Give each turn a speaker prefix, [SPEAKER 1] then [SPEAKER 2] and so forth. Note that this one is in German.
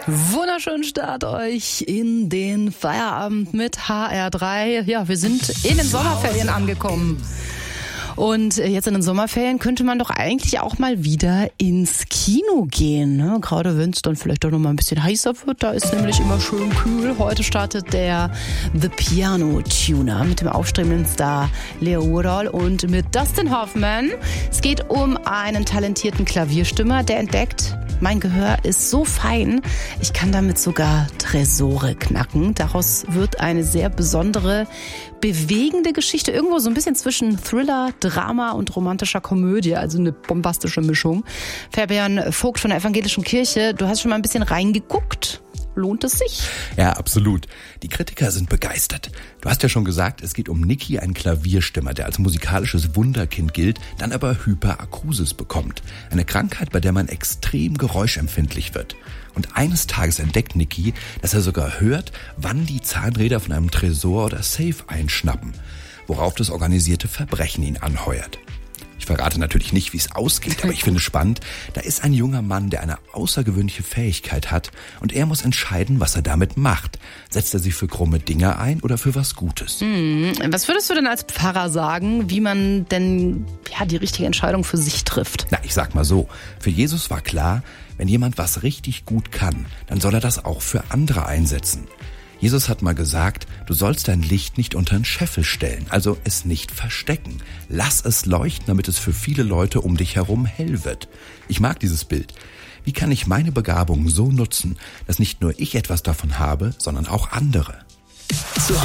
[SPEAKER 1] Wunderschönen Start euch in den Feierabend mit HR3. Ja, wir sind in den Sommerferien angekommen. Und jetzt in den Sommerferien könnte man doch eigentlich auch mal wieder ins Kino gehen, ne? Gerade wenn es dann vielleicht doch noch mal ein bisschen heißer wird. Da ist nämlich immer schön kühl. Heute startet der The Piano Tuner mit dem aufstrebenden Star Leo Woodall und mit Dustin Hoffman. Es geht um einen talentierten Klavierstimmer, der entdeckt, mein Gehör ist so fein, ich kann damit sogar Tresore knacken. Daraus wird eine sehr besondere, bewegende Geschichte. Irgendwo so ein bisschen zwischen Thriller, Drama und romantischer Komödie. Also eine bombastische Mischung. Fabian Vogt von der Evangelischen Kirche, du hast schon mal ein bisschen reingeguckt. Lohnt es sich?
[SPEAKER 2] Ja, absolut. Die Kritiker sind begeistert. Du hast ja schon gesagt, es geht um Nicky, einen Klavierstimmer, der als musikalisches Wunderkind gilt, dann aber Hyperakusis bekommt. Eine Krankheit, bei der man extrem geräuschempfindlich wird. Und eines Tages entdeckt Nicky, dass er sogar hört, wann die Zahnräder von einem Tresor oder Safe einschnappen, worauf das organisierte Verbrechen ihn anheuert. Ich verrate natürlich nicht, wie es ausgeht, aber ich finde spannend, da ist ein junger Mann, der eine außergewöhnliche Fähigkeit hat und er muss entscheiden, was er damit macht. Setzt er sich für krumme Dinge ein oder für was Gutes?
[SPEAKER 1] Was würdest du denn als Pfarrer sagen, wie man denn die richtige Entscheidung für sich trifft?
[SPEAKER 2] Na, ich sag mal so, für Jesus war klar, wenn jemand was richtig gut kann, dann soll er das auch für andere einsetzen. Jesus hat mal gesagt, du sollst dein Licht nicht unter den Scheffel stellen, also es nicht verstecken. Lass es leuchten, damit es für viele Leute um dich herum hell wird. Ich mag dieses Bild. Wie kann ich meine Begabung so nutzen, dass nicht nur ich etwas davon habe, sondern auch andere?
[SPEAKER 3] Zu